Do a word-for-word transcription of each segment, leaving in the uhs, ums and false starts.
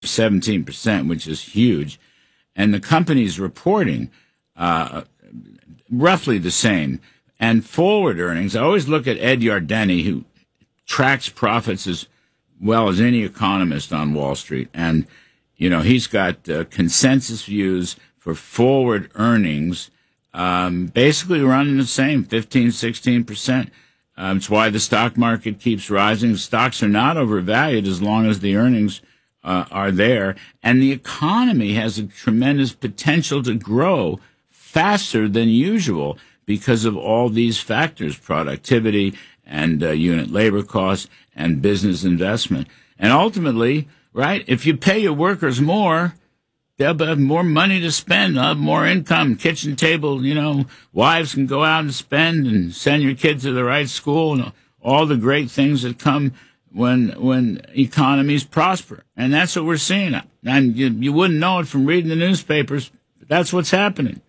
seventeen percent, which is huge. And the company's reporting uh, roughly the same. And forward earnings, I always look at Ed Yardeni, who tracks profits as well as any economist on Wall Street. And, you know, he's got uh, consensus views for forward earnings, um, basically running the same, fifteen, sixteen percent. Um, it's why the stock market keeps rising. Stocks are not overvalued as long as the earnings uh, are there. And the economy has a tremendous potential to grow faster than usual because of all these factors, productivity and uh, unit labor costs and business investment. And ultimately, right, if you pay your workers more, they'll have more money to spend, they'll have more income, kitchen table, you know, wives can go out and spend and send your kids to the right school and all the great things that come when when economies prosper. And that's what we're seeing. And you, you wouldn't know it from reading the newspapers, but that's what's happening.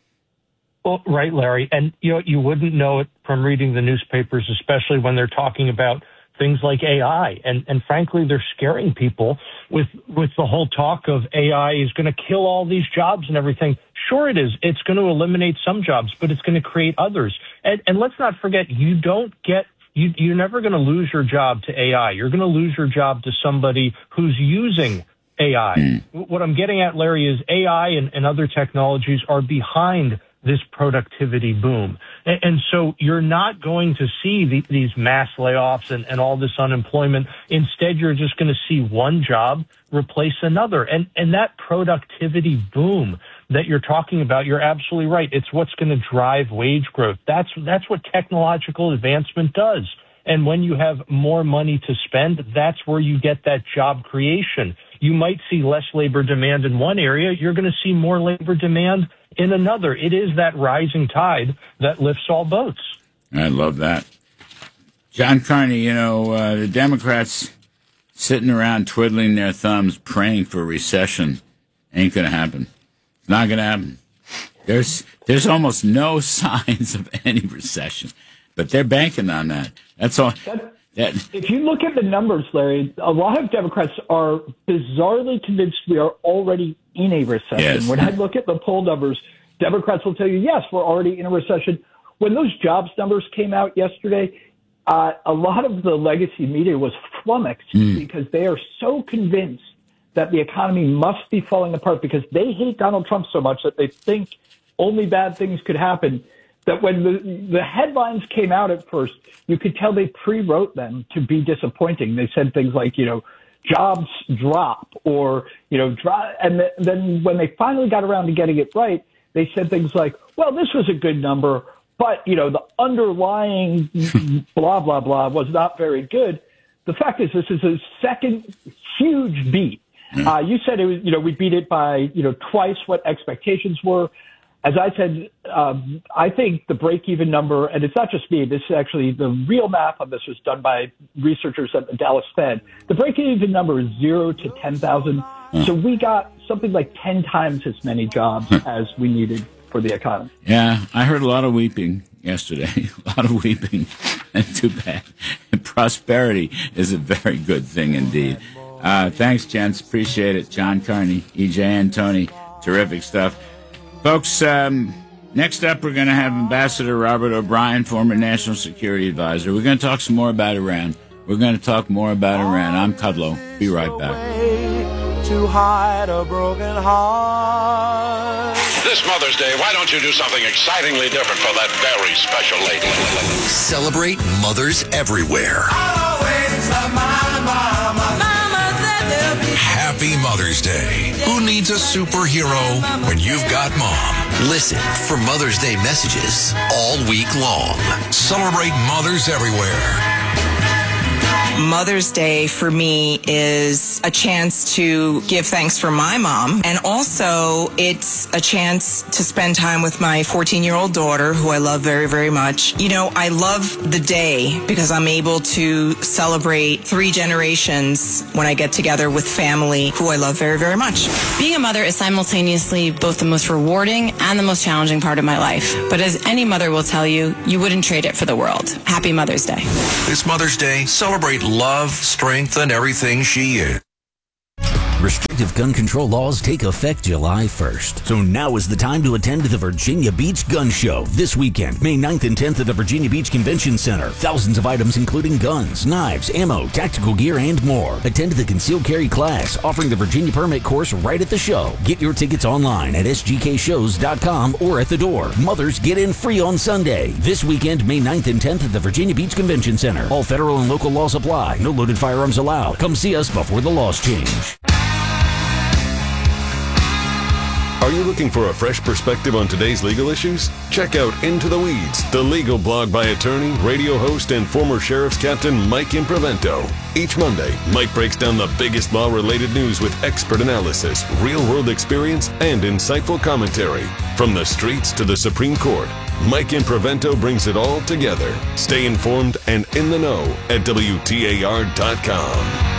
Well, right, Larry. And, you know, you wouldn't know it from reading the newspapers, especially when they're talking about things like A I. And, and frankly, they're scaring people with, with the whole talk of A I is going to kill all these jobs and everything. Sure it is. It's going to eliminate some jobs, but it's going to create others. And, and let's not forget, you don't get, you, you're never going to lose your job to A I. You're going to lose your job to somebody who's using A I. Mm. What I'm getting at, Larry, is A I and, and other technologies are behind this productivity boom. And, and so you're not going to see the, these mass layoffs and, and all this unemployment. Instead, you're just going to see one job replace another. And, and that productivity boom that you're talking about, you're absolutely right. It's what's going to drive wage growth. That's, that's what technological advancement does. And when you have more money to spend, that's where you get that job creation. You might see less labor demand in one area. You're going to see more labor demand in another. It is that rising tide that lifts all boats. I love that. John Carney, you know, uh, the Democrats sitting around twiddling their thumbs praying for a recession ain't going to happen. It's not going to happen. There's there's almost no signs of any recession, but they're banking on that. That's all. That, that, if you look at the numbers, Larry, a lot of Democrats are bizarrely convinced we are already in a recession. Yes. When I look at the poll numbers, Democrats will tell you, yes, we're already in a recession. When those jobs numbers came out yesterday, uh, a lot of the legacy media was flummoxed mm. because they are so convinced that the economy must be falling apart because they hate Donald Trump so much that they think only bad things could happen, that when the, the headlines came out at first, you could tell they pre-wrote them to be disappointing. They said things like, you know, jobs drop or, you know, drop. And th- then when they finally got around to getting it right, they said things like, well, this was a good number, but, you know, the underlying blah, blah, blah was not very good. The fact is, this is a second huge beat. Uh, you said it was, you know, we beat it by, you know, twice what expectations were. As I said, um, I think the break-even number, and it's not just me, this is actually the real math on this was done by researchers at the Dallas Fed. The break-even number is zero to ten thousand. So we got something like ten times as many jobs as we needed for the economy. Yeah, I heard a lot of weeping yesterday, a lot of weeping, and too bad. Prosperity is a very good thing indeed. Uh, thanks, gents. Appreciate it. John Carney, E J Antoni, terrific stuff. Folks, um, next up, we're going to have Ambassador Robert O'Brien, former National Security Advisor. We're going to talk some more about Iran. We're going to talk more about Iran. I'm Kudlow. Be right back. To hide a broken heart. This Mother's Day, why don't you do something excitingly different for that very special lady? Celebrate mothers everywhere. I'll always love my mama. Happy Mother's Day. Who needs a superhero when you've got mom? Listen for Mother's Day messages all week long. Celebrate mothers everywhere. Mother's Day for me is a chance to give thanks for my mom. And also it's a chance to spend time with my fourteen-year-old daughter, who I love very, very much. You know, I love the day because I'm able to celebrate three generations when I get together with family who I love very, very much. Being a mother is simultaneously both the most rewarding and the most challenging part of my life. But as any mother will tell you, you wouldn't trade it for the world. Happy Mother's Day. This Mother's Day, celebrate love, strength, and everything she is. Restrictive gun control laws take effect July first. So now is the time to attend the Virginia Beach Gun Show this weekend, May ninth and tenth at the Virginia Beach Convention Center. Thousands of items including guns, knives, ammo, tactical gear, and more. Attend the concealed carry class, offering the Virginia Permit course right at the show. Get your tickets online at s g k shows dot com or at the door. Mothers get in free on Sunday. This weekend, May ninth and tenth at the Virginia Beach Convention Center. All federal and local laws apply. No loaded firearms allowed. Come see us before the laws change. Are you looking for a fresh perspective on today's legal issues? Check out Into the Weeds, the legal blog by attorney, radio host, and former sheriff's captain Mike Improvento. Each Monday, Mike breaks down the biggest law-related news with expert analysis, real-world experience, and insightful commentary. From the streets to the Supreme Court, Mike Improvento brings it all together. Stay informed and in the know at W T A R dot com.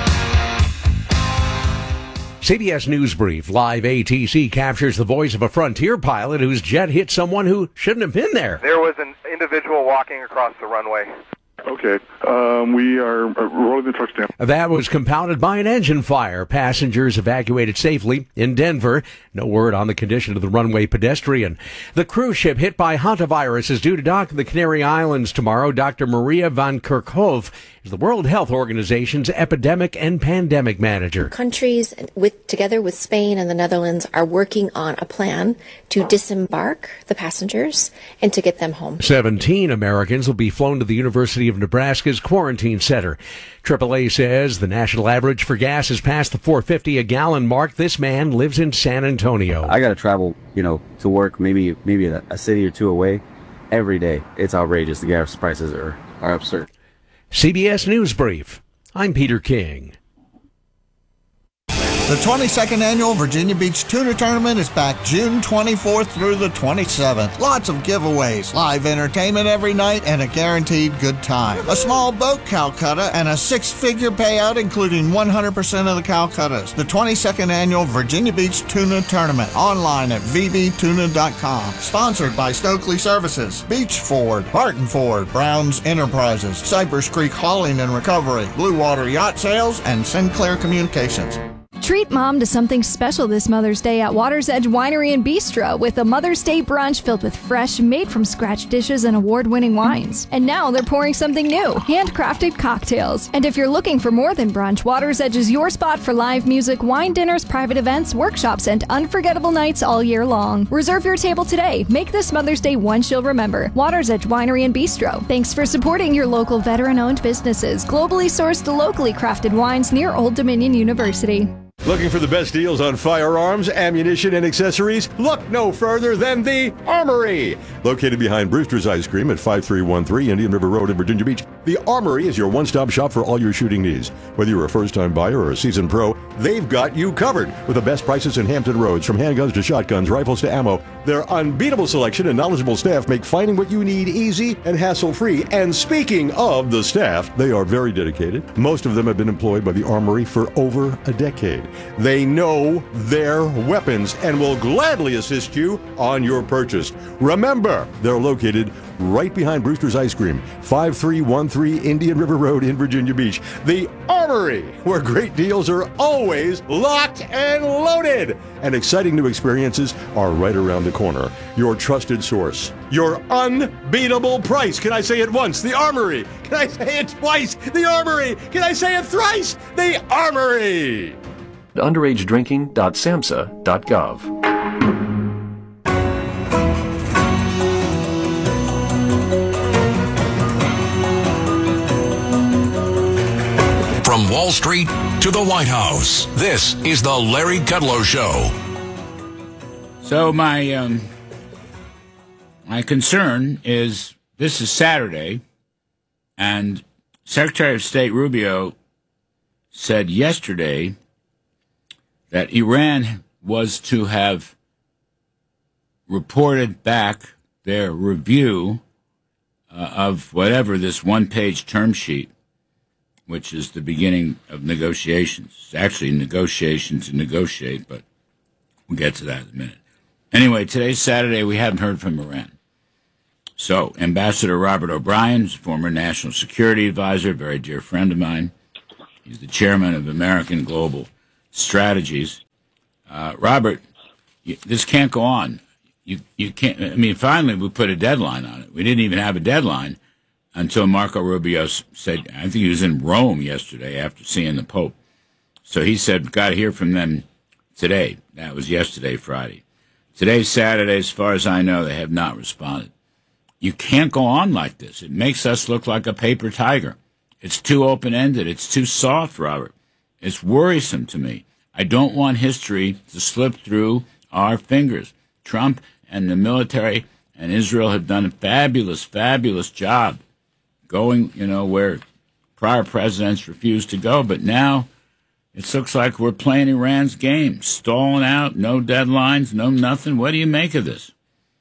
C B S News Brief, live A T C captures the voice of a Frontier pilot whose jet hit someone who shouldn't have been there. There was an individual walking across the runway. Okay, um, we are rolling the trucks down. That was compounded by an engine fire. Passengers evacuated safely in Denver. No word on the condition of the runway pedestrian. The cruise ship hit by hantavirus is due to dock in the Canary Islands tomorrow. Doctor Maria van Kerkhove is the World Health Organization's epidemic and pandemic manager. Countries, with together with Spain and the Netherlands, are working on a plan to disembark the passengers and to get them home. Seventeen Americans will be flown to the University of Nebraska's quarantine center. triple A says the national average for gas has passed the four fifty a gallon mark. This man lives in San Antonio. I got to travel, you know, to work maybe maybe a, a city or two away every day. It's outrageous. The gas prices are, are absurd. C B S News Brief. I'm Peter King. The twenty-second Annual Virginia Beach Tuna Tournament is back June twenty-fourth through the twenty-seventh. Lots of giveaways, live entertainment every night, and a guaranteed good time. A small boat Calcutta and a six-figure payout including one hundred percent of the Calcuttas. The twenty-second Annual Virginia Beach Tuna Tournament, online at v b tuna dot com. Sponsored by Stokely Services, Beach Ford, Barton Ford, Browns Enterprises, Cypress Creek Hauling and Recovery, Blue Water Yacht Sales, and Sinclair Communications. Treat Mom to something special this Mother's Day at Water's Edge Winery and Bistro with a Mother's Day brunch filled with fresh, made-from-scratch dishes and award-winning wines. And now they're pouring something new, handcrafted cocktails. And if you're looking for more than brunch, Water's Edge is your spot for live music, wine dinners, private events, workshops, and unforgettable nights all year long. Reserve your table today. Make this Mother's Day one she'll remember. Water's Edge Winery and Bistro. Thanks for supporting your local veteran-owned businesses. Globally sourced, locally crafted wines near Old Dominion University. Looking for the best deals on firearms, ammunition, and accessories? Look no further than the Armory! Located behind Brewster's Ice Cream at five three one three Indian River Road in Virginia Beach, the Armory is your one-stop shop for all your shooting needs. Whether you're a first-time buyer or a seasoned pro, they've got you covered with the best prices in Hampton Roads. From handguns to shotguns, rifles to ammo, their unbeatable selection and knowledgeable staff make finding what you need easy and hassle-free. And speaking of the staff, they are very dedicated. Most of them have been employed by the Armory for over a decade. They know their weapons and will gladly assist you on your purchase. Remember, they're located right behind Brewster's Ice Cream, five three one three Indian River Road in Virginia Beach. The Armory, where great deals are always locked and loaded. And exciting new experiences are right around the corner. Your trusted source. Your unbeatable price. Can I say it once? The Armory. Can I say it twice? The Armory. Can I say it thrice? The Armory. underage drinking dot samhsa dot gov. From Wall Street to the White House, this is the Larry Kudlow Show. So my um, my concern is this is Saturday, and Secretary of State Rubio said yesterday that Iran was to have reported back their review uh, of whatever this one-page term sheet, which is the beginning of negotiations. It's actually negotiations to negotiate, but we'll get to that in a minute. Anyway, today's Saturday. We haven't heard from Iran. So, Ambassador Robert O'Brien, former National Security Advisor, very dear friend of mine. He's the chairman of American Global strategies. Uh, Robert, you, this can't go on. You you can't. I mean, finally we put a deadline on it. We didn't even have a deadline until Marco Rubio said. I think he was in Rome yesterday after seeing the Pope. So he said, "Got to hear from them today." That was yesterday, Friday. Today's Saturday. As far as I know, they have not responded. You can't go on like this. It makes us look like a paper tiger. It's too open-ended. It's too soft, Robert. It's worrisome to me. I don't want history to slip through our fingers. Trump and the military and Israel have done a fabulous, fabulous job going, you know, where prior presidents refused to go. But now it looks like we're playing Iran's game, stalling out, no deadlines, no nothing. What do you make of this?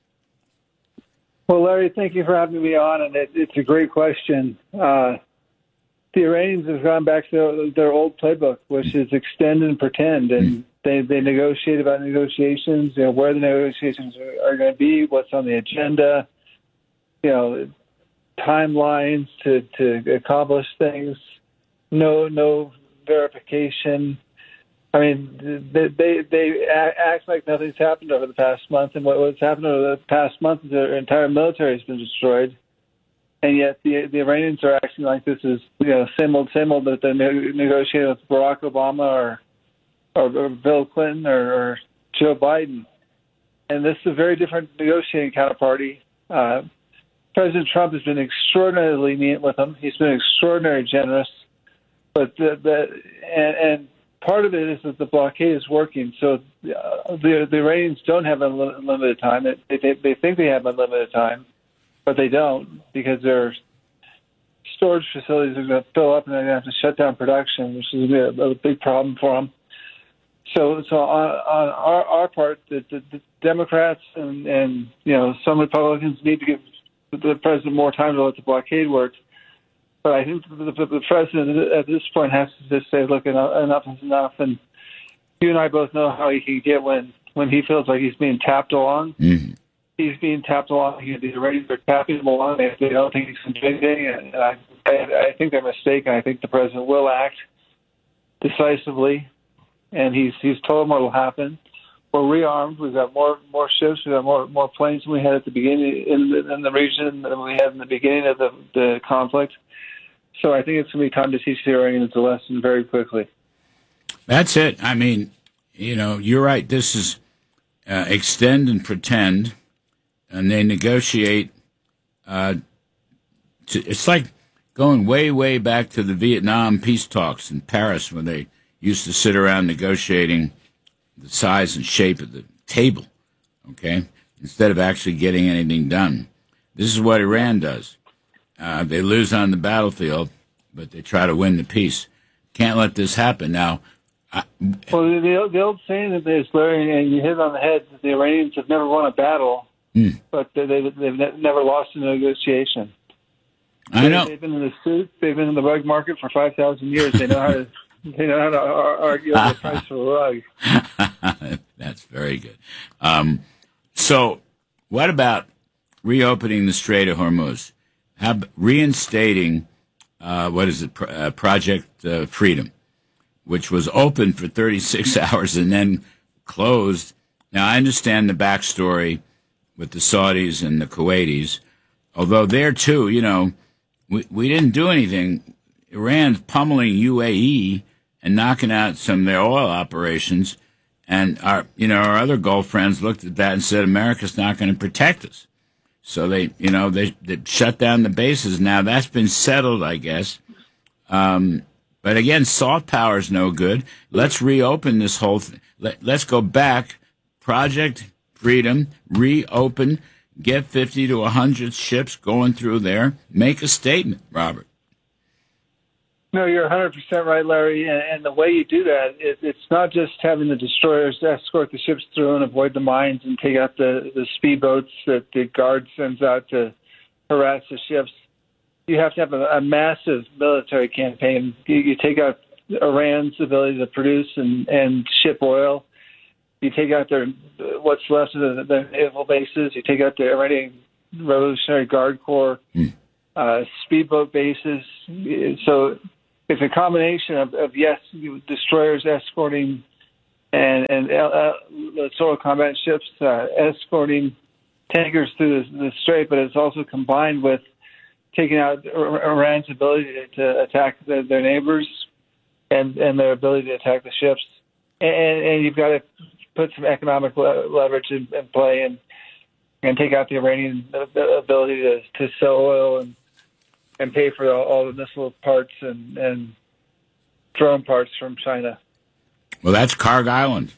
Well, Larry, thank you for having me on, and it, it's a great question. Uh, the Iranians have gone back to their, their old playbook, which is extend and pretend, and they, they negotiate about negotiations, you know, where the negotiations are, are going to be, what's on the agenda, you know, timelines to, to accomplish things, no no verification. I mean, they they, they act like nothing's happened over the past month, and what, what's happened over the past month is their entire military has been destroyed, and yet the the Iranians are acting like this is, you know, same old, same old, that they're negotiating with Barack Obama or or, or Bill Clinton or, or Joe Biden, and this is a very different negotiating counterparty. Uh, President Trump has been extraordinarily lenient with them. He's been extraordinarily generous, but the, the and, and part of it is that the blockade is working. So uh, the the Iranians don't have unlimited time. They, they they think they have unlimited time, but they don't, because their storage facilities are going to fill up and they're going to have to shut down production, which is a, a big problem for them. So so on, on our, our part, the, the, the Democrats and, and you know some Republicans need to give the president more time to let the blockade work. But I think the, the, the president at this point has to just say, look, enough, enough is enough. And you and I both know how he can get when, when he feels like he's being tapped along. Mm-hmm. He's being tapped along. He, the Iranians are tapping him along. They, they don't think he's going to do anything. And I, I, I think they're mistaken. I think the president will act decisively. And he's he's told them what will happen. We're rearmed. We've got more more ships. We've got more more planes than we had at the beginning in the, in the region than we had in the beginning of the, the conflict. So I think it's going to be time to teach the Iranians a lesson very quickly. That's it. I mean, you know, you're right. This is uh, extend and pretend, and they negotiate. Uh, to, it's like going way, way back to the Vietnam peace talks in Paris, when they used to sit around negotiating the size and shape of the table, okay, instead of actually getting anything done. This is what Iran does. Uh, they lose on the battlefield, but they try to win the peace. Can't let this happen. Now, I, well, the, the old saying that is, Larry, and you hit it on the head, that the Iranians have never won a battle, mm. but they, they, they've never lost a negotiation. I know. They've been in the suit. They've been in the rug market for five thousand years. They know how to. They know how to argue over the price of a rug. That's very good. Um, so, what about reopening the Strait of Hormuz? How, reinstating, uh, what is it, Pro- uh, Project uh, Freedom, which was open for thirty-six hours and then closed. Now, I understand the backstory with the Saudis and the Kuwaitis, although there, too, you know, we, we didn't do anything. Iran's pummeling U A E and knocking out some of their oil operations, and our, you know, our other Gulf friends looked at that and said, America's not going to protect us. So they, you know, they, they shut down the bases. Now that's been settled, I guess. Um, but again, soft power is no good. Let's reopen this whole thing. Let, let's go back. Project Freedom, reopen, get fifty to one hundred ships going through there. Make a statement, Robert. No, you're one hundred percent right, Larry. And, and the way you do that, it, it's not just having the destroyers escort the ships through and avoid the mines and take out the, the speedboats that the Guard sends out to harass the ships. You have to have a, a massive military campaign. You, you take out Iran's ability to produce and, and ship oil. You take out their what's left of the, the naval bases. You take out the Iranian Revolutionary Guard Corps, mm. uh, speedboat bases. So it's a combination of, of yes, destroyers escorting and and uh, littoral combat ships uh, escorting tankers through the, the strait, but it's also combined with taking out Iran's ability to, to attack the, their neighbors and, and their ability to attack the ships. And, and you've got to put some economic le- leverage in, in play and and take out the Iranian ability to, to sell oil and and pay for all, all the missile parts and, and drone parts from China. Well, that's Karg Island.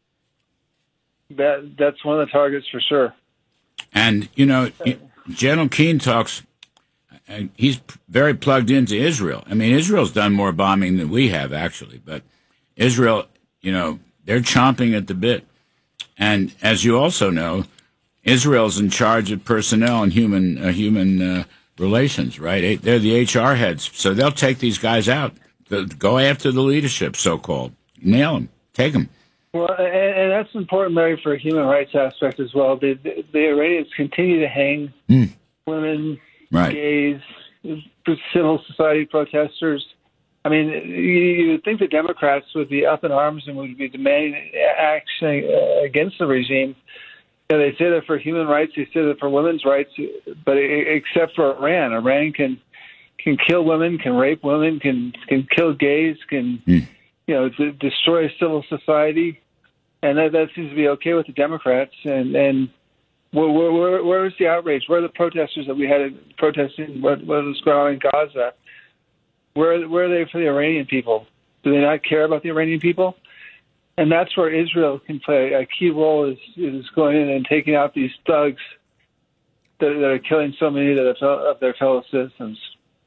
That that's one of the targets for sure. And, you know, General Keane talks, uh, he's very plugged into Israel. I mean, Israel's done more bombing than we have, actually. But Israel, you know, they're chomping at the bit. And as you also know, Israel's in charge of personnel and human uh, human uh, relations, right? They're the H R heads. So they'll take these guys out. They'll go after the leadership, so-called. Nail them. Take them. Well, and, and that's important, Larry, for a human rights aspect as well. The, the, the Iranians continue to hang mm. women, right. gays, civil society protesters. I mean, you, you would think the Democrats would be up in arms and would be demanding action against the regime. You know, they say that for human rights, they say that for women's rights, but except for Iran. Iran can can kill women, can rape women, can can kill gays, can mm. you know d- destroy civil society, and that, that seems to be okay with the Democrats. And and where, where, where is the outrage? Where are the protesters that we had protesting what, what was going on in Gaza? Where where are they for the Iranian people? Do they not care about the Iranian people? And that's where Israel can play a key role, is is going in and taking out these thugs that, that are killing so many of their, of their fellow citizens.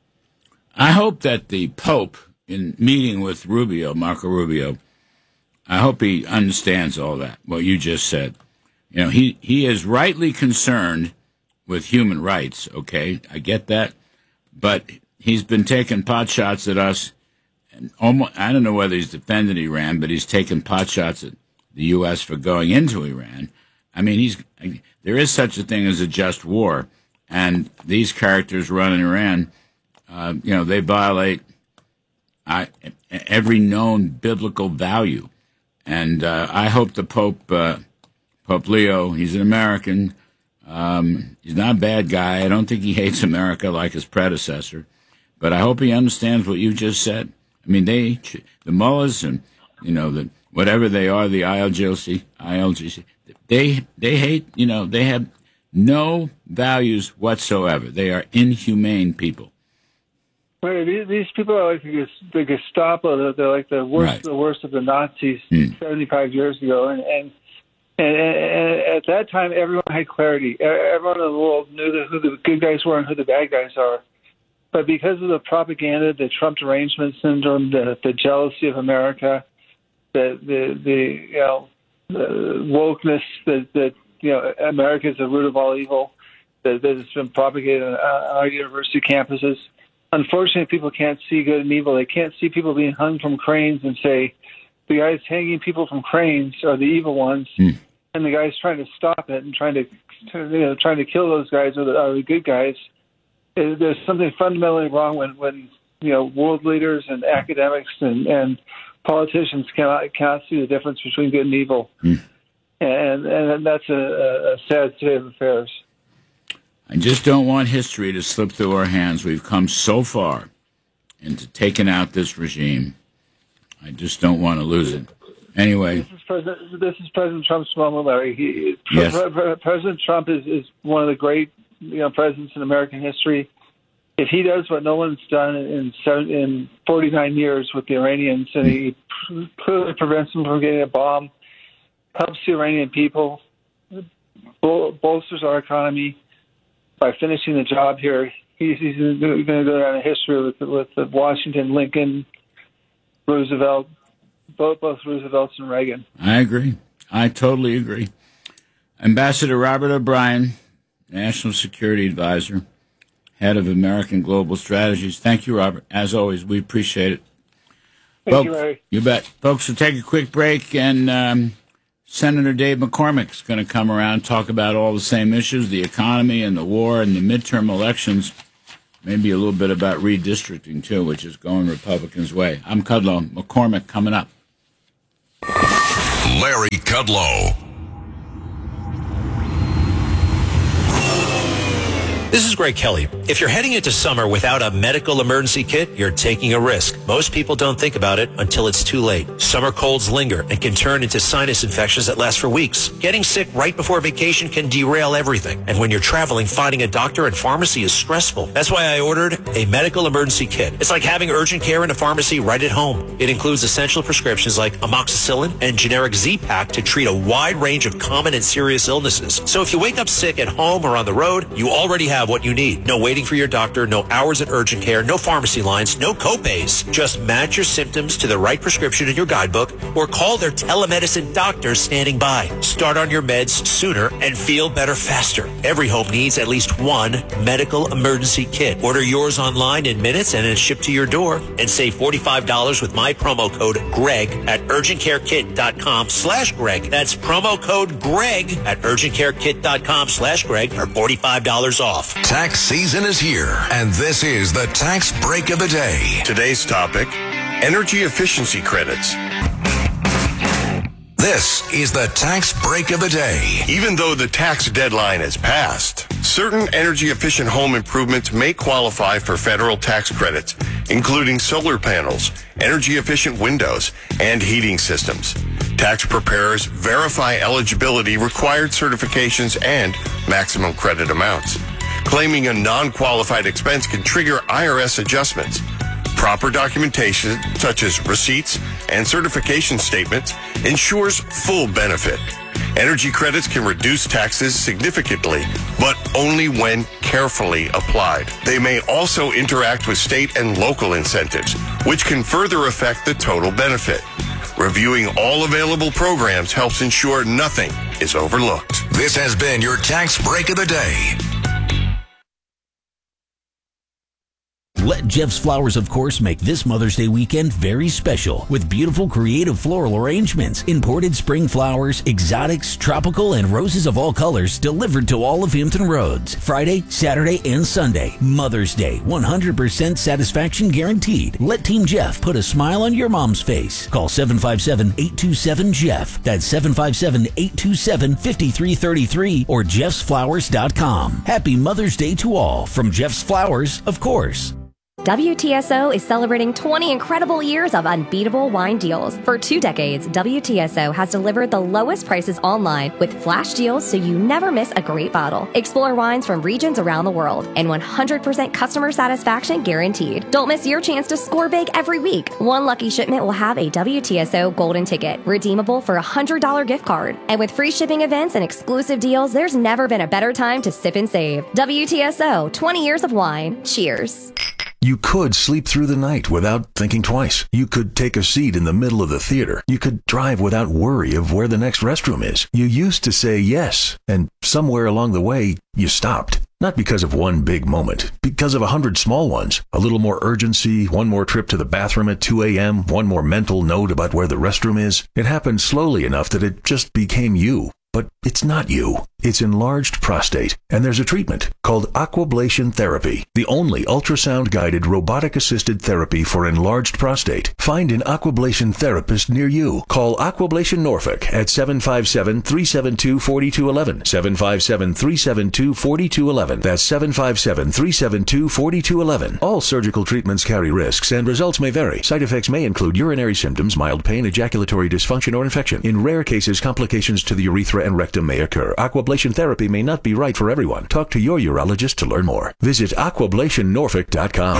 I hope that the Pope, in meeting with Rubio, Marco Rubio, I hope he understands all that, what you just said. You know, he, he is rightly concerned with human rights, okay? I get that. But he's been taking pot shots at us. And almost, I don't know whether he's defending Iran, but he's taking pot shots at the U S for going into Iran. I mean, he's there is such a thing as a just war. And these characters running Iran, uh, you know, they violate I, every known biblical value. And uh, I hope the Pope, uh, Pope Leo, he's an American. Um, he's not a bad guy. I don't think he hates America like his predecessor. But I hope he understands what you just said. I mean, they, the mullahs and, you know, the whatever they are, the I L G C, I L G C, they, they hate, you know, they have no values whatsoever. They are inhumane people. Right, these, these people are like the, the Gestapo. They're like the worst, right. the worst of the Nazis mm. seventy-five years ago. And and, and and at that time, everyone had clarity. Everyone in the world knew the, who the good guys were and who the bad guys are. But because of the propaganda, the Trump derangement syndrome, the, the jealousy of America, the the, the you know the wokeness that that you know America is the root of all evil, that, that has been propagated on our university campuses. Unfortunately, people can't see good and evil. They can't see people being hung from cranes and say the guys hanging people from cranes are the evil ones, mm. and the guys trying to stop it and trying to you know trying to kill those guys are the, are the good guys. There's something fundamentally wrong when, when you know world leaders and academics and, and politicians cannot cannot see the difference between good and evil, mm. and and that's a, a sad state of affairs. I just don't want history to slip through our hands. We've come so far into taking out this regime. I just don't want to lose it. Anyway, this is President, this is President Trump's moment, Larry. He, yes. Pre- Pre- President Trump is, is one of the great you know presidents in American history. If he does what no one's done in seven, in forty-nine years with the Iranians, and he clearly prevents them from getting a bomb, helps the Iranian people, bol- bolsters our economy by finishing the job here, he's, he's going to go down in history with, with the Washington, Lincoln, Roosevelt, both both Roosevelts and Reagan. I agree. I totally agree. Ambassador Robert O'Brien, National Security Advisor, Head of American Global Strategies. Thank you, Robert. As always, we appreciate it. Thank Folks, you, Larry. You bet. Folks, we'll take a quick break, and um, Senator Dave McCormick's going to come around and talk about all the same issues, the economy and the war and the midterm elections. maybe a little bit about redistricting, too, which is going Republicans' way. I'm Kudlow. McCormick coming up. Larry Kudlow. This is Greg Kelly. If you're heading into summer without a medical emergency kit, you're taking a risk. Most people don't think about it until it's too late. Summer colds linger and can turn into sinus infections that last for weeks. Getting sick right before vacation can derail everything. And when you're traveling, finding a doctor and pharmacy is stressful. That's why I ordered a medical emergency kit. It's like having urgent care in a pharmacy right at home. It includes essential prescriptions like amoxicillin and generic Z-Pak to treat a wide range of common and serious illnesses. So if you wake up sick at home or on the road, you already have what you need. No waiting for your doctor, no hours at urgent care, no pharmacy lines, no copays. Just match your symptoms to the right prescription in your guidebook or call their telemedicine doctor standing by. Start on your meds sooner and feel better faster. Every home needs at least one medical emergency kit. Order yours online in minutes and it's shipped to your door, and save forty-five dollars with my promo code GREG at urgentcarekit.com slash Greg. That's promo code GREG at urgentcarekit.com slash Greg for forty-five dollars off. Tax season is here, and this is the tax break of the day. Today's topic, energy efficiency credits. This is the tax break of the day. Even though the tax deadline has passed, certain energy-efficient home improvements may qualify for federal tax credits, including solar panels, energy-efficient windows, and heating systems. Tax preparers verify eligibility, required certifications, and maximum credit amounts. Claiming a non-qualified expense can trigger I R S adjustments. Proper documentation, such as receipts and certification statements, ensures full benefit. Energy credits can reduce taxes significantly, but only when carefully applied. They may also interact with state and local incentives, which can further affect the total benefit. Reviewing all available programs helps ensure nothing is overlooked. This has been your tax break of the day. Let Jeff's Flowers, of course, make this Mother's Day weekend very special with beautiful, creative floral arrangements, imported spring flowers, exotics, tropical, and roses of all colors delivered to all of Hampton Roads. Friday, Saturday, and Sunday. Mother's Day, one hundred percent satisfaction guaranteed. Let Team Jeff put a smile on your mom's face. Call seven five seven, eight two seven, Jeff. That's seven five seven, eight two seven, five three three three or jeffs flowers dot com. Happy Mother's Day to all from Jeff's Flowers, of course. W T S O is celebrating twenty incredible years of unbeatable wine deals. For two decades, W T S O has delivered the lowest prices online with flash deals so you never miss a great bottle. Explore wines from regions around the world and one hundred percent customer satisfaction guaranteed. Don't miss your chance to score big every week. One lucky shipment will have a W T S O golden ticket, redeemable for a one hundred dollars gift card. And with free shipping events and exclusive deals, there's never been a better time to sip and save. W T S O, twenty years of wine. Cheers. You could sleep through the night without thinking twice. You could take a seat in the middle of the theater. You could drive without worry of where the next restroom is. You used to say yes, and somewhere along the way, you stopped. Not because of one big moment, because of a hundred small ones. A little more urgency, one more trip to the bathroom at two a.m., one more mental note about where the restroom is. It happened slowly enough that it just became you. But it's not you. It's enlarged prostate, and there's a treatment called aquablation therapy, the only ultrasound-guided robotic-assisted therapy for enlarged prostate. Find an aquablation therapist near you. Call Aquablation Norfolk at seven five seven, three seven two, four two one one, seven five seven, three seven two, four two one one. That's seven five seven, three seven two, four two one one. All surgical treatments carry risks, and results may vary. Side effects may include urinary symptoms, mild pain, ejaculatory dysfunction, or infection. In rare cases, complications to the urethra and rectum may occur. Aquablation therapy may not be right for everyone. Talk to your urologist to learn more. Visit aquablation norfolk dot com.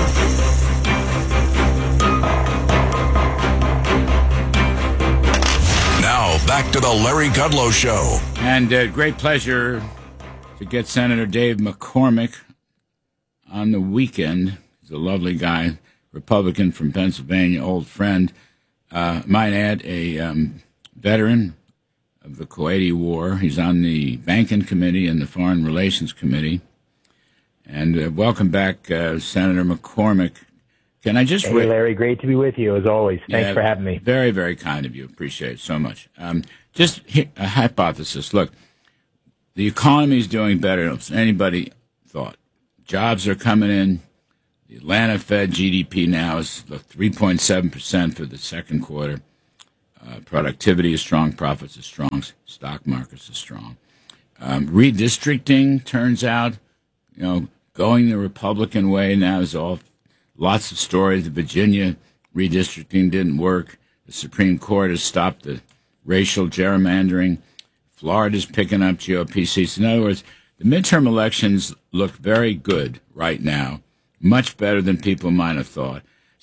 Now, back to the Larry Kudlow Show. And uh, great pleasure to get Senator Dave McCormick on the weekend. He's a lovely guy, Republican from Pennsylvania, old friend. Uh, might add, a um, veteran of the Kuwaiti War. He's on the Banking Committee and the Foreign Relations Committee. And uh, welcome back, uh, Senator McCormick. Can I just... Hey, Larry, great to be with you, as always. Thanks yeah, for having me. Very, very kind of you. Appreciate it so much. Um, just a hypothesis. Look, the economy is doing better than anybody thought. Jobs are coming in. The Atlanta Fed G D P now is three point seven percent for the second quarter. Uh, productivity is strong, profits are strong, stock markets are strong. Um, redistricting turns out, you know, going the Republican way now is all lots of stories. Virginia redistricting didn't work. The Supreme Court has stopped the racial gerrymandering. Florida's picking up G O P seats. In other words, the midterm elections look very good right now, much better than people might have thought.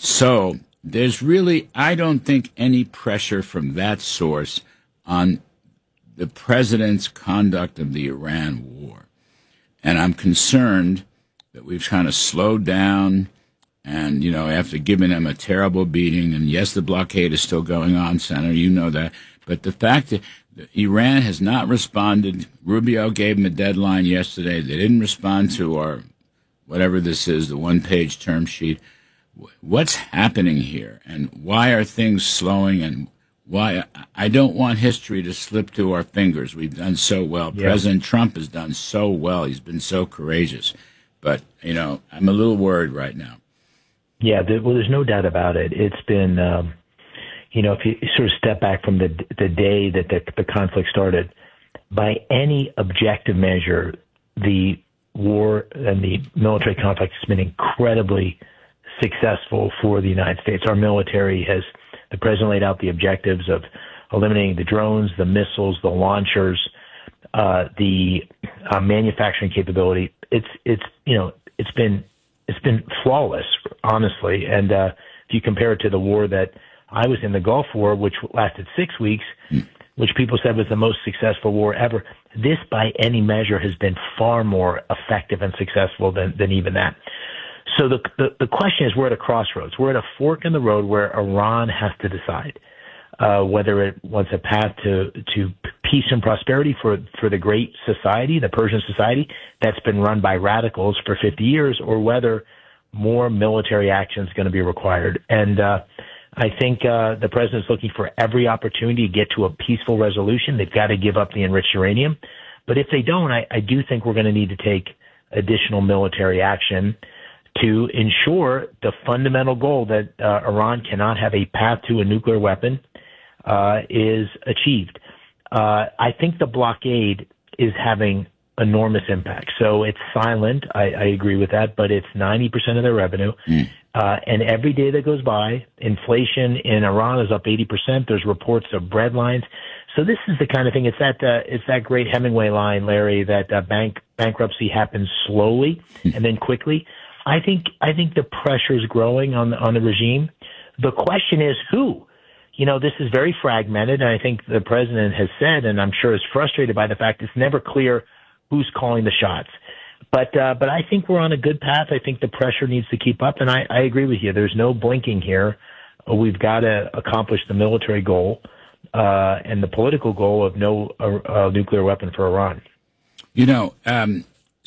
So there's really, I don't think, any pressure from that source on the president's conduct of the Iran war. And I'm concerned that we've kind of slowed down and, you know, after giving them a terrible beating, and yes, the blockade is still going on, Senator, you know that, but the fact that Iran has not responded, Rubio gave them a deadline yesterday, they didn't respond to our, whatever this is, the one-page term sheet. What's happening here, and why are things slowing, and why? I don't want history to slip through our fingers. We've done so well. Yeah. President Trump has done so well. He's been so courageous. But, you know, I'm a little worried right now. Yeah, there, well, there's no doubt about it. It's been, um, you know, if you sort of step back from the the day that the, the conflict started, by any objective measure, the war and the military conflict has been incredibly successful for the United States. Our military has, the president laid out the objectives of eliminating the drones, the missiles, the launchers, uh, the uh, manufacturing capability. It's, it's, you know, it's been, it's been flawless, honestly. And, uh, if you compare it to the war that I was in, the Gulf War, which lasted six weeks, which people said was the most successful war ever, this by any measure has been far more effective and successful than, than even that. So the, the the question is, we're at a crossroads. We're at a fork in the road where Iran has to decide uh, whether it wants a path to to peace and prosperity for for the great society, the Persian society that's been run by radicals for fifty years, or whether more military action is going to be required. And uh, I think uh, the president's looking for every opportunity to get to a peaceful resolution. They've got to give up the enriched uranium. But if they don't, I, I do think we're going to need to take additional military action to ensure the fundamental goal that uh, Iran cannot have a path to a nuclear weapon uh, is achieved. Uh, I think the blockade is having enormous impact. So it's silent. I, I agree with that, but it's ninety percent of their revenue. Mm. Uh, and every day that goes by, inflation in Iran is up eighty percent. There's reports of bread lines. So this is the kind of thing. It's that uh, it's that great Hemingway line, Larry, that uh, bank bankruptcy happens slowly and then quickly. I think I think the pressure is growing on the, on the regime. The question is who? You know, this is very fragmented, and I think the president has said, and I'm sure is frustrated by the fact it's never clear who's calling the shots. But uh, but I think we're on a good path. I think the pressure needs to keep up, and I, I agree with you. There's no blinking here. We've got to accomplish the military goal uh, and the political goal of no uh, uh, nuclear weapon for Iran. You know, um,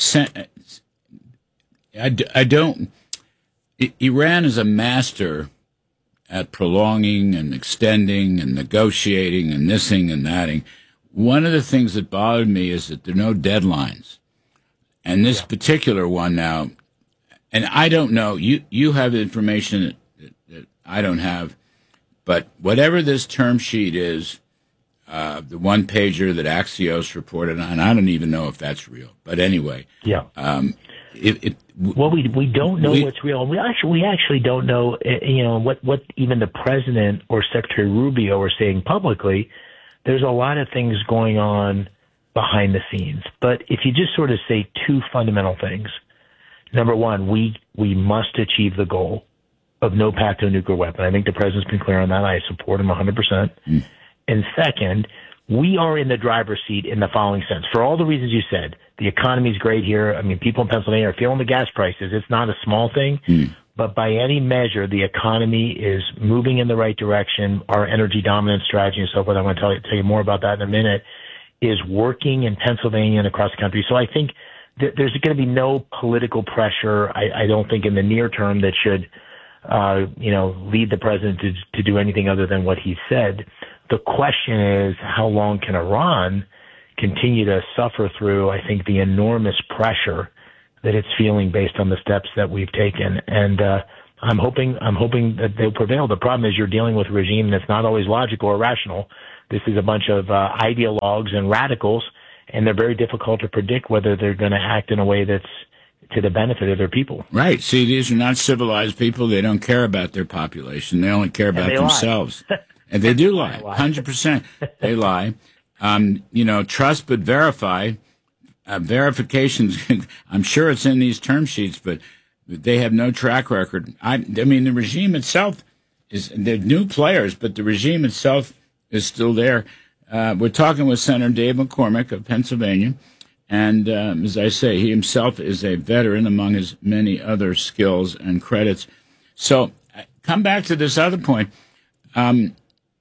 I, I don't. Iran is a master at prolonging and extending and negotiating and thising and thating. One of the things that bothered me is that there are no deadlines. And this yeah. particular one now, and I don't know, you, you have information that, that, that I don't have, but whatever this term sheet is, uh, the one-pager that Axios reported on, I don't even know if that's real. But anyway. Yeah. Um, it, it, well, we we don't know we, what's real. We actually we actually don't know, you know, what, what even the president or Secretary Rubio are saying publicly. There's a lot of things going on behind the scenes. But if you just sort of say two fundamental things, number one, we we must achieve the goal of no path to a nuclear weapon. I think the president's been clear on that. I support him one hundred percent. Mm. And second, we are in the driver's seat in the following sense. For all the reasons you said, the economy's great here. I mean, people in Pennsylvania are feeling the gas prices. It's not a small thing. Mm. But by any measure, the economy is moving in the right direction. Our energy dominance strategy and so forth, I'm going to tell you, tell you more about that in a minute, is working in Pennsylvania and across the country. So I think that there's going to be no political pressure, I, I don't think, in the near term that should, uh, you know, lead the president to, to do anything other than what he said. The question is, how long can Iran continue to suffer through, I think, the enormous pressure that it's feeling based on the steps that we've taken. And uh, I'm hoping I'm hoping that they'll prevail. The problem is you're dealing with a regime that's not always logical or rational. This is a bunch of uh, ideologues and radicals, and they're very difficult to predict whether they're going to act in a way that's to the benefit of their people. Right. See, these are not civilized people. They don't care about their population. They only care about they themselves. And they do lie, one hundred percent. They lie. Um, you know, trust but verify. Uh, verifications, I'm sure it's in these term sheets, but they have no track record. I, I mean, the regime itself is, they're new players, but the regime itself is still there. Uh, we're talking with Senator Dave McCormick of Pennsylvania, and um, as I say, he himself is a veteran among his many other skills and credits. So come back to this other point. Um,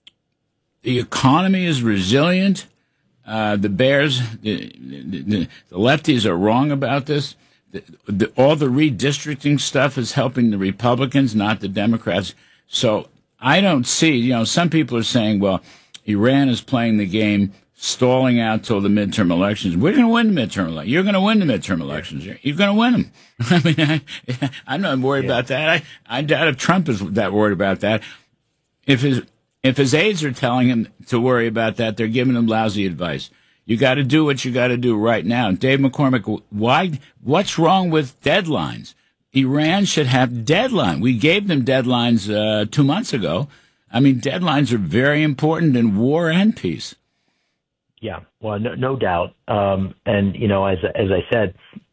the economy is resilient. Uh, the Bears, the, the, the lefties are wrong about this. The, the, all the redistricting stuff is helping the Republicans, not the Democrats. So I don't see, you know, some people are saying, well, Iran is playing the game, stalling out till the midterm elections. We're going to win the midterm elections. You're going to win the midterm elections. You're going to win them. I mean, I, I'm not worried yeah. about that. I, I doubt if Trump is that worried about that. If his If his aides are telling him to worry about that, they're giving him lousy advice. You got to do what you got to do right now. Dave McCormick, why? What's wrong with deadlines? Iran should have deadline. We gave them deadlines uh, two months ago. I mean, deadlines are very important in war and peace. Yeah, well, no, no doubt. Um, and you know, as as I said,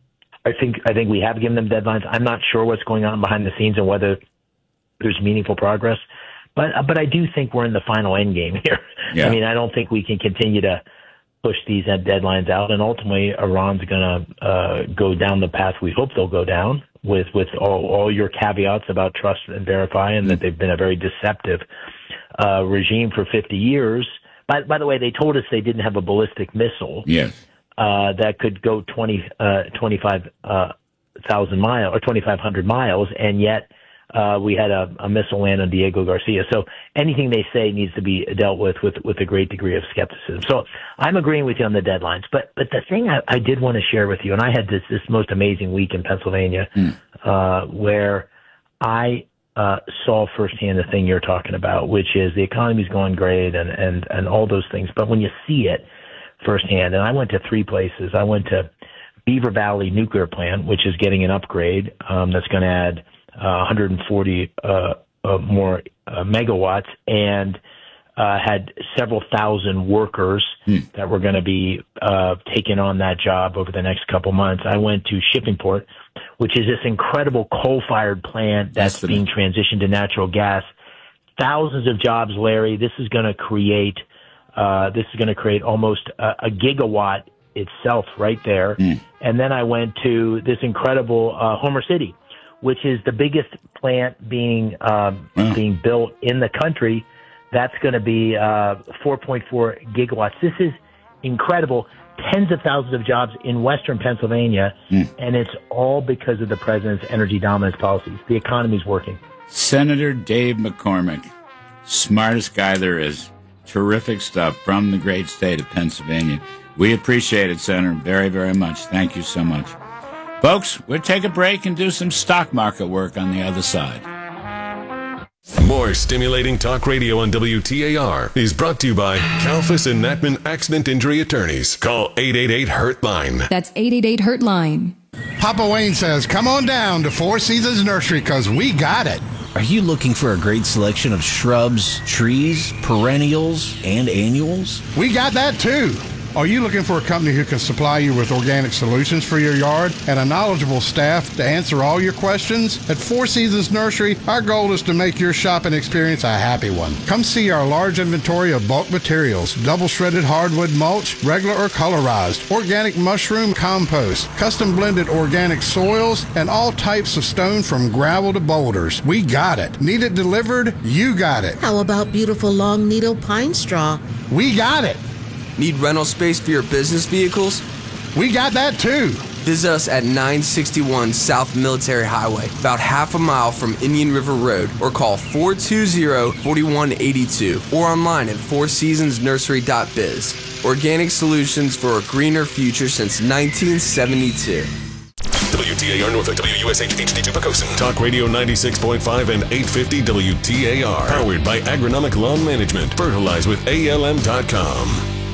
I think I think we have given them deadlines. I'm not sure what's going on behind the scenes and whether there's meaningful progress. But but I do think we're in the final end game here. Yeah. I mean, I don't think we can continue to push these deadlines out, and ultimately Iran's going to uh, go down the path we hope they'll go down with with all, all your caveats about trust and verify, and that they've been a very deceptive uh, regime for fifty years. By, by the way, they told us they didn't have a ballistic missile yes. uh, that could go twenty, uh, twenty-five thousand miles or twenty-five hundred miles, and yet Uh, we had a, a missile land on Diego Garcia. So anything they say needs to be dealt with with, with a great degree of skepticism. So I'm agreeing with you on the deadlines. But but the thing I, I did want to share with you, and I had this, this most amazing week in Pennsylvania mm. uh, where I uh, saw firsthand the thing you're talking about, which is the economy's going great and, and, and all those things. But when you see it firsthand, and I went to three places. I went to Beaver Valley Nuclear Plant, which is getting an upgrade um, that's going to add Uh, one hundred forty uh, uh, more uh, megawatts, and uh, had several thousand workers hmm. that were going to be uh, taking on that job over the next couple months. I went to Shippingport, which is this incredible coal-fired plant that's, that's being transitioned to natural gas. Thousands of jobs, Larry. This is going to create uh, this is going to create almost a, a gigawatt itself right there. Hmm. And then I went to this incredible uh, Homer City, which is the biggest plant being um, wow. being built in the country. That's going to be uh, four point four gigawatts. This is incredible. Tens of thousands of jobs in western Pennsylvania, mm. and it's all because of the president's energy dominance policies. The economy's working. Senator Dave McCormick, smartest guy there is. Terrific stuff from the great state of Pennsylvania. We appreciate it, Senator, very, very much. Thank you so much. Folks, we'll take a break and do some stock market work on the other side. More stimulating talk radio on W T A R is brought to you by Kalfas and Natman Accident Injury Attorneys. Call eight eight eight hurt line. That's eight eight eight hurt line. Papa Wayne says, come on down to Four Seasons Nursery because we got it. Are you looking for a great selection of shrubs, trees, perennials, and annuals? We got that too. Are you looking for a company who can supply you with organic solutions for your yard and a knowledgeable staff to answer all your questions? At Four Seasons Nursery, our goal is to make your shopping experience a happy one. Come see our large inventory of bulk materials, double-shredded hardwood mulch, regular or colorized, organic mushroom compost, custom-blended organic soils, and all types of stone from gravel to boulders. We got it. Need it delivered? You got it. How about beautiful long needle pine straw? We got it. Need rental space for your business vehicles? We got that too. Visit us at nine sixty-one South Military Highway, about half a mile from Indian River Road, or call four two zero, four one eight two, or online at four seasons nursery dot biz. Organic solutions for a greener future since nineteen seventy-two. W T A R Norfolk, W U S H H D two Pocosin. Talk Radio ninety-six point five and eight fifty W T A R. Powered by Agronomic Lawn Management. Fertilize with A L M dot com.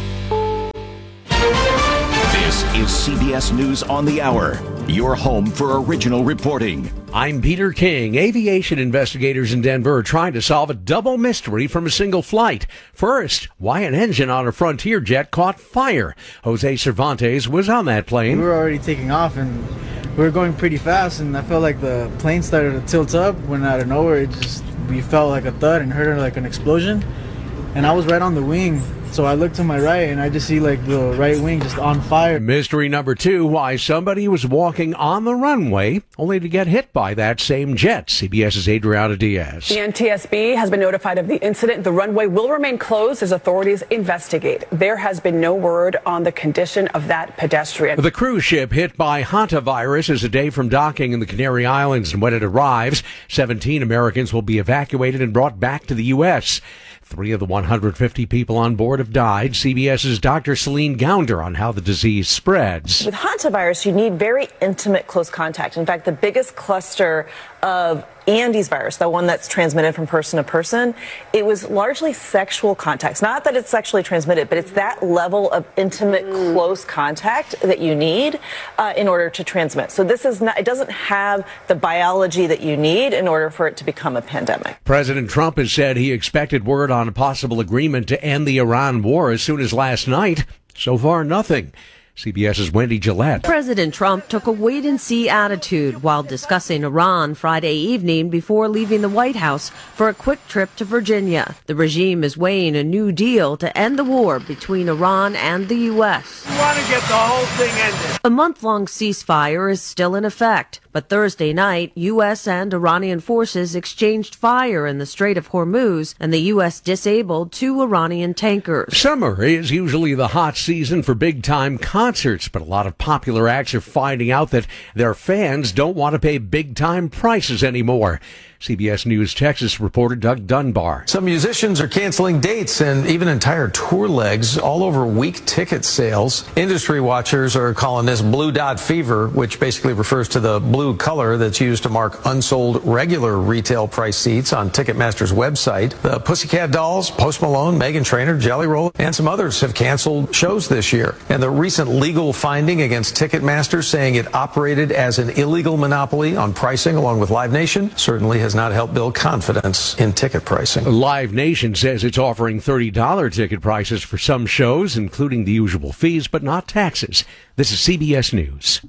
This is C B S News on the Hour, your home for original reporting. I'm Peter King. Aviation investigators in Denver are trying to solve a double mystery from a single flight. First, why an engine on a Frontier jet caught fire. Jose Cervantes was on that plane. We were already taking off and we were going pretty fast, and I felt like the plane started to tilt up when out of nowhere it just we felt like a thud and heard like an explosion. And I was right on the wing. So I look to my right, and I just see, like, the right wing just on fire. Mystery number two, why somebody was walking on the runway only to get hit by that same jet. CBS's Adriana Diaz. The N T S B has been notified of the incident. The runway will remain closed as authorities investigate. There has been no word on the condition of that pedestrian. The cruise ship hit by hantavirus is a day from docking in the Canary Islands, and when it arrives, seventeen Americans will be evacuated and brought back to the U S Three of the one hundred fifty people on board have died. CBS's Doctor Celine Gounder on how the disease spreads. With hantavirus, you need very intimate, close contact. In fact, the biggest cluster of Andes virus, the one that's transmitted from person to person, it was largely sexual contacts. Not that it's sexually transmitted, but it's that level of intimate, mm. close contact that you need uh, in order to transmit. So this is not, it doesn't have the biology that you need in order for it to become a pandemic. President Trump has said he expected word on a possible agreement to end the Iran war as soon as last night. So far, nothing. CBS's Wendy Gillette. President Trump took a wait-and-see attitude while discussing Iran Friday evening before leaving the White House for a quick trip to Virginia. The regime is weighing a new deal to end the war between Iran and the U S. We want to get the whole thing ended. A month-long ceasefire is still in effect, but Thursday night, U S and Iranian forces exchanged fire in the Strait of Hormuz, and the U S disabled two Iranian tankers. Summer is usually the hot season for big-time concerts, but a lot of popular acts are finding out that their fans don't want to pay big-time prices anymore. C B S News Texas reporter Doug Dunbar. Some musicians are canceling dates and even entire tour legs all over weak ticket sales. Industry watchers are calling this blue dot fever, which basically refers to the blue color that's used to mark unsold regular retail price seats on Ticketmaster's website. The Pussycat Dolls, Post Malone, Meghan Trainor, Jelly Roll, and some others have canceled shows this year. And the recent legal finding against Ticketmaster saying it operated as an illegal monopoly on pricing along with Live Nation certainly has not helped build confidence in ticket pricing. Live Nation says it's offering thirty dollars ticket prices for some shows, including the usual fees, but not taxes. This is C B S News.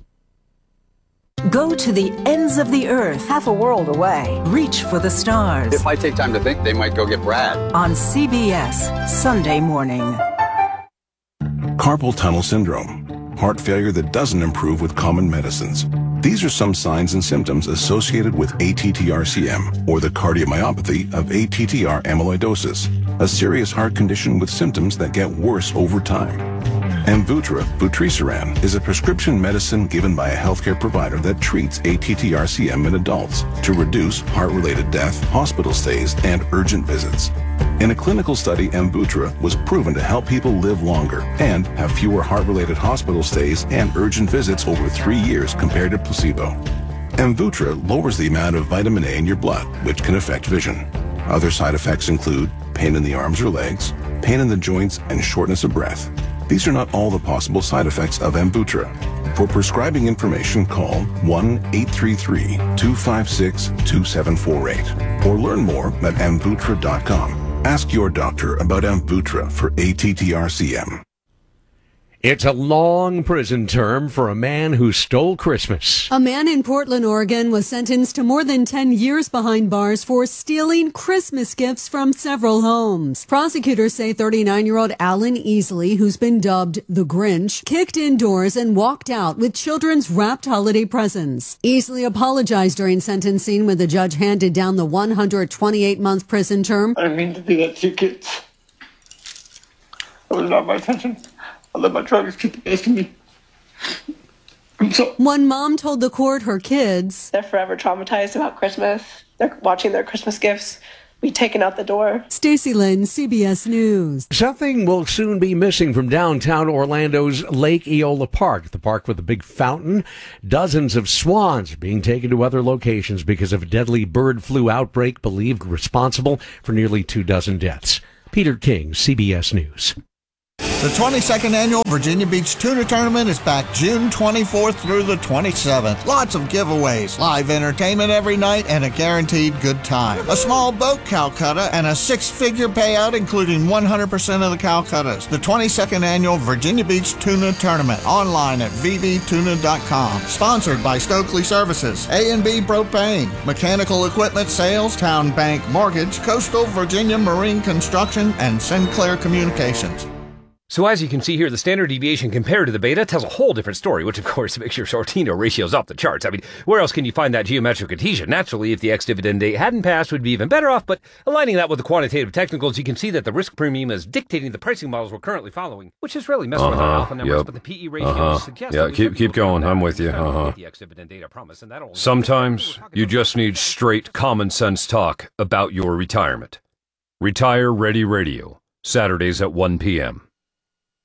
Go to the ends of the earth, half a world away. Reach for the stars. If I take time to think, they might go get Brad. On C B S, Sunday morning. Carpal tunnel syndrome, heart failure that doesn't improve with common medicines. These are some signs and symptoms associated with A T T R C M, or the cardiomyopathy of A T T R amyloidosis, a serious heart condition with symptoms that get worse over time. Amvuttra, vutrisiran, is a prescription medicine given by a healthcare provider that treats A T T R C M in adults to reduce heart-related death, hospital stays, and urgent visits. In a clinical study, Amvuttra was proven to help people live longer and have fewer heart-related hospital stays and urgent visits over three years compared to placebo. Amvuttra lowers the amount of vitamin A in your blood, which can affect vision. Other side effects include pain in the arms or legs, pain in the joints, and shortness of breath. These are not all the possible side effects of Amvuttra. For prescribing information, call one eight three three, two five six, two seven four eight or learn more at amvuttra dot com. Ask your doctor about Amvuttra for A T T R C M. It's a long prison term for a man who stole Christmas. A man in Portland, Oregon was sentenced to more than ten years behind bars for stealing Christmas gifts from several homes. Prosecutors say thirty-nine-year-old Alan Easley, who's been dubbed the Grinch, kicked indoors and walked out with children's wrapped holiday presents. Easley apologized during sentencing when the judge handed down the one hundred twenty-eight month prison term. I didn't mean to do that to you kids. That was not my intention. I let my drugs get the best of me. I'm so- One mom told the court her kids, they're forever traumatized about Christmas. They're watching their Christmas gifts be taken out the door. Stacey Lynn, C B S News. Something will soon be missing from downtown Orlando's Lake Eola Park, the park with a big fountain. Dozens of swans are being taken to other locations because of a deadly bird flu outbreak believed responsible for nearly two dozen deaths. Peter King, C B S News. The twenty-second Annual Virginia Beach Tuna Tournament is back June twenty-fourth through the twenty-seventh. Lots of giveaways, live entertainment every night, and a guaranteed good time. A small boat Calcutta and a six-figure payout including one hundred percent of the Calcuttas. The twenty-second Annual Virginia Beach Tuna Tournament, online at v b tuna dot com. Sponsored by Stokely Services, A and B Propane, Mechanical Equipment Sales, Town Bank Mortgage, Coastal Virginia Marine Construction, and Sinclair Communications. So as you can see here, the standard deviation compared to the beta tells a whole different story, which of course makes your Sortino ratios off the charts. I mean, where else can you find that geometric adhesion? Naturally, if the ex-dividend date hadn't passed, we'd be even better off, but aligning that with the quantitative technicals, you can see that the risk premium is dictating the pricing models we're currently following, which is really messing uh-huh, with our alpha numbers, yep. but the P E ratios uh-huh. suggest... Yeah, keep, keep going, I'm with you. Uh-huh. Sometimes you just need straight common sense talk about your retirement. Retire Ready Radio, Saturdays at one p.m.